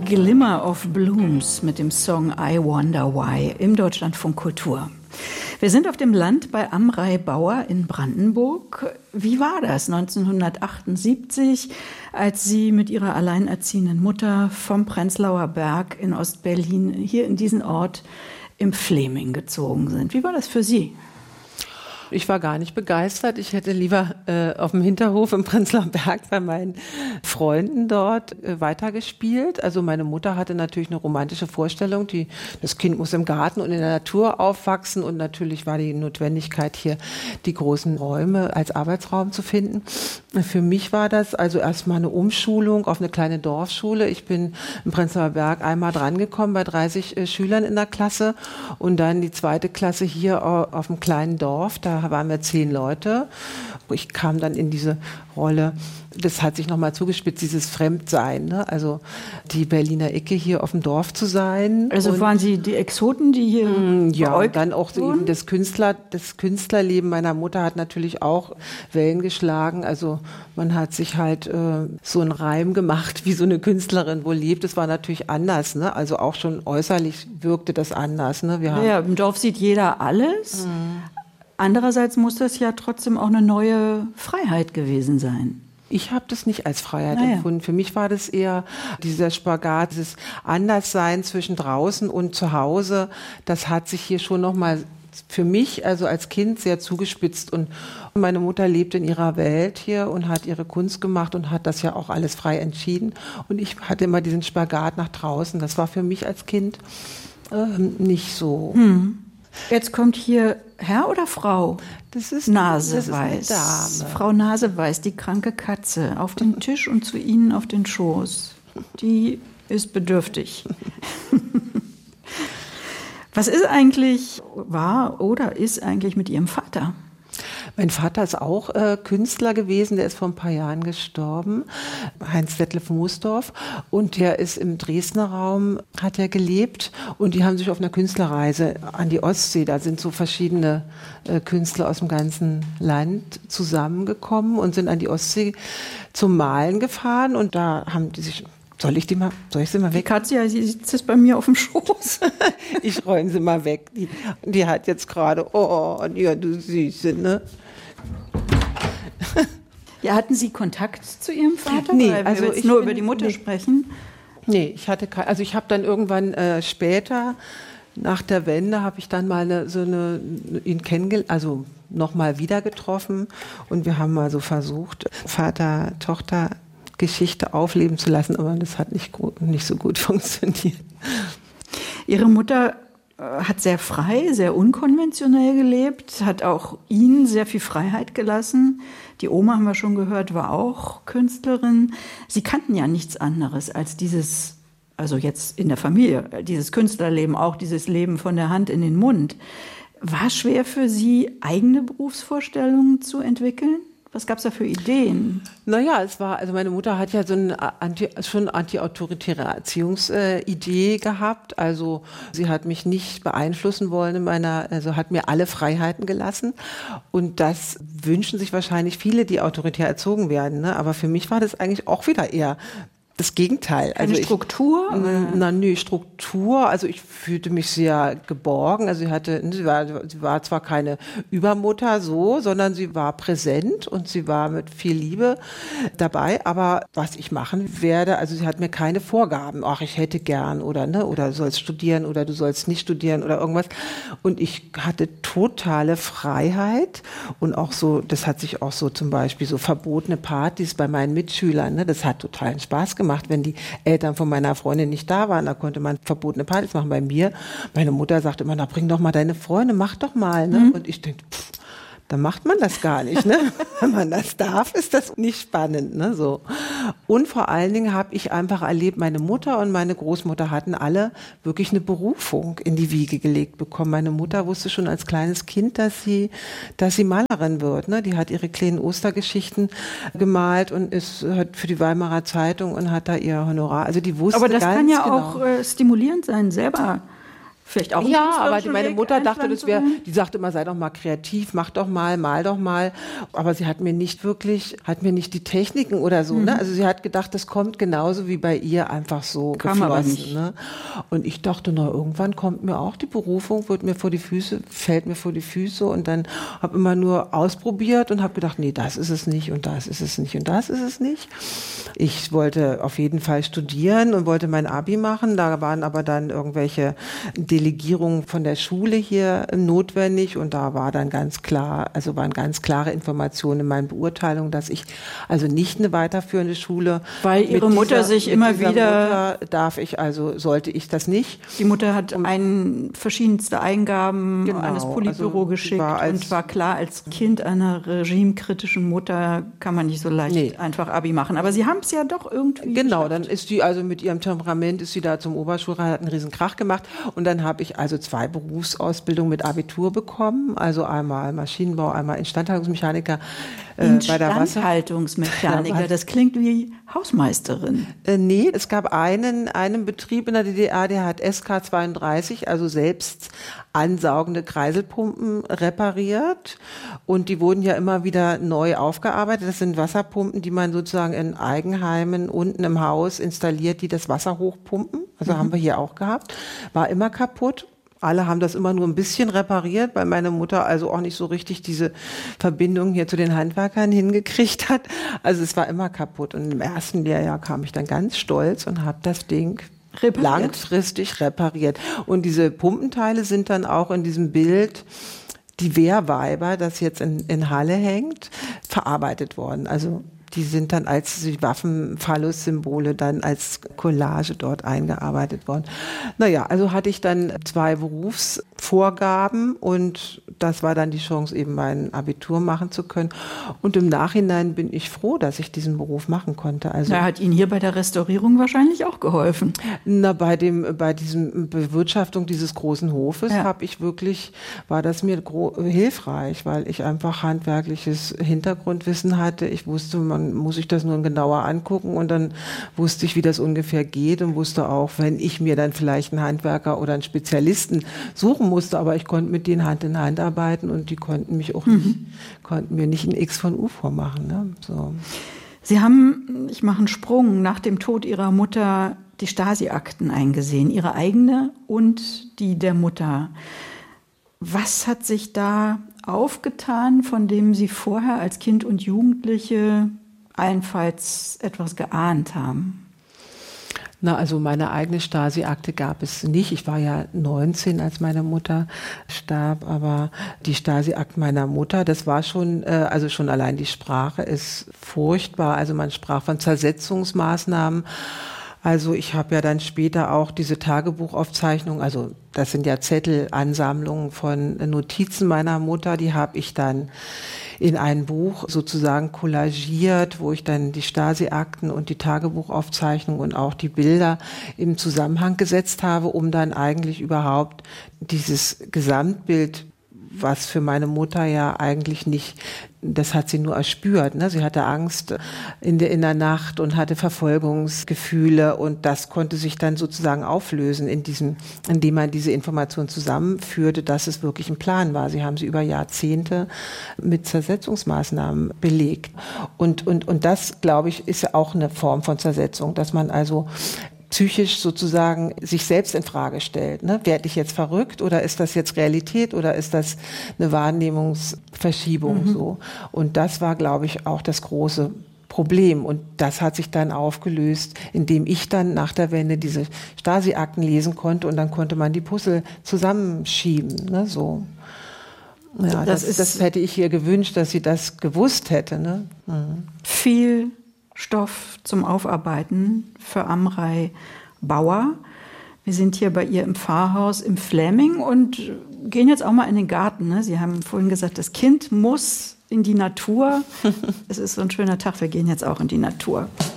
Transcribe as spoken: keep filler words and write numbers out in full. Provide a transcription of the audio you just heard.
Glimmer of Blooms mit dem Song I Wonder Why im Deutschlandfunk Kultur. Wir sind auf dem Land bei Amrei-Bauer in Brandenburg. Wie war das neunzehnhundertachtundsiebzig, als Sie mit Ihrer alleinerziehenden Mutter vom Prenzlauer Berg in Ostberlin hier in diesen Ort im Fleming gezogen sind? Wie war das für Sie? Ich war gar nicht begeistert. Ich hätte lieber äh, auf dem Hinterhof im Prenzlauer Berg bei meinen Freunden dort äh, weitergespielt. Also meine Mutter hatte natürlich eine romantische Vorstellung. Die, das Kind muss im Garten und in der Natur aufwachsen. Und natürlich war die Notwendigkeit, hier die großen Räume als Arbeitsraum zu finden. Für mich war das also erstmal eine Umschulung auf eine kleine Dorfschule. Ich bin im Prenzlauer Berg einmal drangekommen bei dreißig äh, Schülern in der Klasse. Und dann die zweite Klasse hier auf, auf einem kleinen Dorf. Da waren wir zehn Leute. Ich kam dann in diese Rolle, das hat sich nochmal zugespitzt, dieses Fremdsein, ne? Also die Berliner Ecke hier auf dem Dorf zu sein. Also und waren Sie die Exoten, die hier mh, ja, und dann auch so eben das Künstler, das Künstlerleben meiner Mutter hat natürlich auch Wellen geschlagen. Also man hat sich halt äh, so einen Reim gemacht, wie so eine Künstlerin wohl lebt. Das war natürlich anders, ne? Also auch schon äußerlich wirkte das anders, ne? Wir haben ja, im Dorf sieht jeder alles. Mhm. Andererseits muss das ja trotzdem auch eine neue Freiheit gewesen sein. Ich habe das nicht als Freiheit naja. empfunden. Für mich war das eher dieser Spagat, dieses Anderssein zwischen draußen und zu Hause. Das hat sich hier schon noch mal für mich, also als Kind, sehr zugespitzt. Und meine Mutter lebt in ihrer Welt hier und hat ihre Kunst gemacht und hat das ja auch alles frei entschieden. Und ich hatte immer diesen Spagat nach draußen. Das war für mich als Kind äh, nicht so. Hm. Jetzt kommt hier Herr oder Frau? Das ist Naseweiß. Das ist eine Dame. Frau Naseweiß, die kranke Katze, auf den Tisch und zu Ihnen auf den Schoß. Die ist bedürftig. Was ist eigentlich, war oder ist eigentlich mit Ihrem Vater? Mein Vater ist auch äh, Künstler gewesen, der ist vor ein paar Jahren gestorben, Heinz Detlef Moosdorf, und der ist im Dresdner Raum, hat er gelebt, und die haben sich auf einer Künstlerreise an die Ostsee, da sind so verschiedene äh, Künstler aus dem ganzen Land zusammengekommen und sind an die Ostsee zum Malen gefahren, und da haben die sich... Soll ich die mal, soll ich sie mal weg? Die Katze, ja, sie sitzt jetzt bei mir auf dem Schoß. Ich räume sie mal weg. Die, die hat jetzt gerade, oh, ja, du Süße, ne? Ja, hatten Sie Kontakt zu Ihrem Vater? Nee, Weil wir also jetzt ich nur bin, über die Mutter nee. sprechen. Nee, ich hatte kein, also ich habe dann irgendwann äh, später, nach der Wende, habe ich dann mal eine, so eine, ihn kennengelernt, also nochmal wieder getroffen, und wir haben mal so versucht, Vater, Tochter, Geschichte aufleben zu lassen, aber das hat nicht, gut, nicht so gut funktioniert. Ihre Mutter äh, hat sehr frei, sehr unkonventionell gelebt, hat auch Ihnen sehr viel Freiheit gelassen. Die Oma, haben wir schon gehört, war auch Künstlerin. Sie kannten ja nichts anderes als dieses, also jetzt in der Familie, dieses Künstlerleben, auch dieses Leben von der Hand in den Mund. War es schwer für Sie, eigene Berufsvorstellungen zu entwickeln? Was gab es da für Ideen? Naja, es war, also meine Mutter hat ja so eine anti, schon anti-autoritäre Erziehungsidee äh, gehabt. Also sie hat mich nicht beeinflussen wollen in meiner, also hat mir alle Freiheiten gelassen. Und das wünschen sich wahrscheinlich viele, die autoritär erzogen werden. Ne? Aber für mich war das eigentlich auch wieder eher das Gegenteil. Eine also Struktur? Ich, na, nö, Struktur. Also ich fühlte mich sehr geborgen. Also sie hatte, sie war, sie war zwar keine Übermutter so, sondern sie war präsent und sie war mit viel Liebe dabei. Aber was ich machen werde, also sie hat mir keine Vorgaben. Ach, ich hätte gern oder ne, oder du sollst studieren oder du sollst nicht studieren oder irgendwas. Und ich hatte totale Freiheit und auch so, das hat sich auch so zum Beispiel so verbotene Partys bei meinen Mitschülern, ne, das hat totalen Spaß gemacht. Gemacht, wenn die Eltern von meiner Freundin nicht da waren, da konnte man verbotene Partys machen. Bei mir, meine Mutter sagte immer, na bring doch mal deine Freunde, mach doch mal. Ne? Mhm. Und ich denke, pff, dann macht man das gar nicht. Ne? Wenn man das darf, ist das nicht spannend. Ne? So. Und vor allen Dingen habe ich einfach erlebt, meine Mutter und meine Großmutter hatten alle wirklich eine Berufung in die Wiege gelegt bekommen. Meine Mutter wusste schon als kleines Kind, dass sie, dass sie Malerin wird. Ne? Die hat ihre kleinen Ostergeschichten gemalt und ist hat für die Weimarer Zeitung und hat da ihr Honorar. Also die wusste Aber das ganz kann ja genau. auch äh, stimulierend sein, selber Vielleicht auch ja, aber die, meine Mutter dachte, das wäre, die sagte immer, sei doch mal kreativ, mach doch mal, mal doch mal. Aber sie hat mir nicht wirklich, hat mir nicht die Techniken oder so, mhm. ne? Also sie hat gedacht, das kommt genauso wie bei ihr einfach so Kam aber nicht. Ne? Und ich dachte, na, irgendwann kommt mir auch die Berufung, wird mir vor die Füße, fällt mir vor die Füße und dann habe immer nur ausprobiert und habe gedacht, nee, das ist es nicht und das ist es nicht und das ist es nicht. Ich wollte auf jeden Fall studieren und wollte mein Abi machen, da waren aber dann irgendwelche Delegierung von der Schule hier notwendig und da war dann ganz klar, also waren ganz klare Informationen in meinen Beurteilungen, dass ich also nicht eine weiterführende Schule. Weil ihre Mutter dieser, sich immer wieder Mutter darf ich also sollte ich das nicht. Die Mutter hat und, einen verschiedenste Eingaben genau, an das Politbüro also geschickt war als, und war klar, als Kind einer regimekritischen Mutter kann man nicht so leicht nee. einfach Abi machen. Aber sie haben es ja doch irgendwie. Genau, geschafft. Dann ist sie also mit ihrem Temperament ist sie da zum Oberschulrat, hat einen riesen Krach gemacht und dann habe ich also zwei Berufsausbildungen mit Abitur bekommen, also einmal Maschinenbau, einmal Instandhaltungsmechaniker äh, bei der Wasser. Instandhaltungsmechaniker, das klingt wie Hausmeisterin. Äh, nee, es gab einen, einen Betrieb in der D D R, der hat S K zweiunddreißig, also selbst ansaugende Kreiselpumpen repariert und die wurden ja immer wieder neu aufgearbeitet. Das sind Wasserpumpen, die man sozusagen in Eigenheimen unten im Haus installiert, die das Wasser hochpumpen. Also mhm. haben wir hier auch gehabt. War immer kaputt. Alle haben das immer nur ein bisschen repariert, weil meine Mutter also auch nicht so richtig diese Verbindung hier zu den Handwerkern hingekriegt hat. Also es war immer kaputt. Und im ersten Lehrjahr kam ich dann ganz stolz und habe das Ding repariert. langfristig repariert. Und diese Pumpenteile sind dann auch in diesem Bild, die Wehrweiber, das jetzt in, in Halle hängt, verarbeitet worden. Also die sind dann als die Waffen-Phallus-Symbole dann als Collage dort eingearbeitet worden. Naja, also hatte ich dann zwei Berufsvorgaben und das war dann die Chance, eben mein Abitur machen zu können. Und im Nachhinein bin ich froh, dass ich diesen Beruf machen konnte. Also na, hat Ihnen hier bei der Restaurierung wahrscheinlich auch geholfen. Na, bei dem, bei diesem Bewirtschaftung dieses großen Hofes ja. habe ich wirklich, war das mir gro- hilfreich, weil ich einfach handwerkliches Hintergrundwissen hatte. Ich wusste, man muss sich das nur genauer angucken und dann wusste ich, wie das ungefähr geht und wusste auch, wenn ich mir dann vielleicht einen Handwerker oder einen Spezialisten suchen musste, aber ich konnte mit denen Hand in Hand arbeiten und die konnten mich auch mhm. nicht, konnten mir nicht ein X von U vormachen. Ne? So. Sie haben, ich mache einen Sprung, nach dem Tod Ihrer Mutter die Stasi-Akten eingesehen, Ihre eigene und die der Mutter. Was hat sich da aufgetan, von dem Sie vorher als Kind und Jugendliche allenfalls etwas geahnt haben? Na, also meine eigene Stasi-Akte gab es nicht. Ich war ja neunzehn, als meine Mutter starb, aber die Stasi-Akte meiner Mutter, das war schon, äh, also schon allein die Sprache ist furchtbar. Also man sprach von Zersetzungsmaßnahmen. Also ich habe ja dann später auch diese Tagebuchaufzeichnungen, also das sind ja Zettelansammlungen von Notizen meiner Mutter, die habe ich dann in ein Buch sozusagen kollagiert, wo ich dann die Stasi-Akten und die Tagebuchaufzeichnungen und auch die Bilder im Zusammenhang gesetzt habe, um dann eigentlich überhaupt dieses Gesamtbild, was für meine Mutter ja eigentlich nicht, das hat sie nur erspürt. Ne? Sie hatte Angst in der, in der Nacht und hatte Verfolgungsgefühle und das konnte sich dann sozusagen auflösen, in diesem, indem man diese Information zusammenführte, dass es wirklich ein Plan war. Sie haben sie über Jahrzehnte mit Zersetzungsmaßnahmen belegt. Und, und, und das, glaube ich, ist ja auch eine Form von Zersetzung, dass man also psychisch sozusagen sich selbst in Frage stellt. Ne? Werde ich jetzt verrückt oder ist das jetzt Realität oder ist das eine Wahrnehmungsverschiebung mhm. so? Und das war, glaube ich, auch das große Problem. Und das hat sich dann aufgelöst, indem ich dann nach der Wende diese Stasi-Akten lesen konnte und dann konnte man die Puzzle zusammenschieben. Ne? So. Ja, das, das, ist das hätte ich ihr gewünscht, dass sie das gewusst hätte. Ne? Mhm. Viel Stoff zum Aufarbeiten für Amrei Bauer. Wir sind hier bei ihr im Pfarrhaus im Fläming und gehen jetzt auch mal in den Garten. Ne? Sie haben vorhin gesagt, das Kind muss in die Natur. Es ist so ein schöner Tag, wir gehen jetzt auch in die Natur.